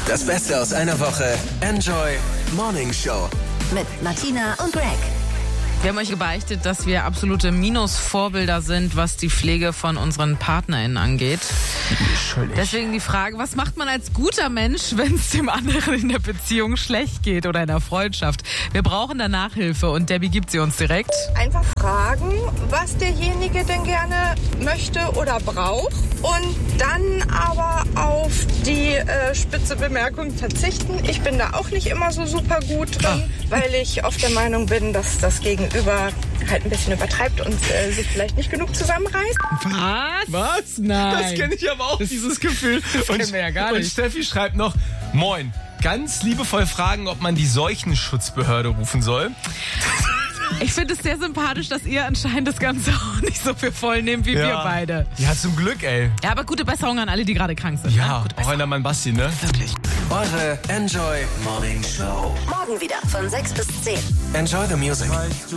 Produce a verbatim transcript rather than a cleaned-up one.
Das Beste aus einer Woche. Enjoy Morning Show. Mit Martina und Greg. Wir haben euch gebeichtet, dass wir absolute Minusvorbilder sind, was die Pflege von unseren PartnerInnen angeht. Deswegen die Frage, was macht man als guter Mensch, wenn es dem anderen in der Beziehung schlecht geht oder in der Freundschaft? Wir brauchen da Nachhilfe und Debbie gibt sie uns direkt. Einfach fragen, was derjenige denn gerne möchte oder braucht und dann aber auf die äh, spitze Bemerkung verzichten. Ich bin da auch nicht immer so super gut drin, ah. weil ich oft der Meinung bin, dass das Gegenüber halt ein bisschen übertreibt und äh, sich vielleicht nicht genug zusammenreißt. Was? Was? Nein. Das kenne ich aber auch, das dieses Gefühl. Das und, kennen wir ja gar nicht. Und Steffi schreibt noch, moin, ganz liebevoll fragen, ob man die Seuchenschutzbehörde rufen soll. Ich finde es sehr sympathisch, dass ihr anscheinend das Ganze auch nicht so für voll nehmt wie ja. wir beide. Ja, zum Glück, ey. Ja, aber gute Besserung an alle, die gerade krank sind. Ja, ne? auch an der Mann Basti, ne? Wirklich. Eure Enjoy Morning Show. Morgen wieder von sechs bis zehn. Enjoy the music.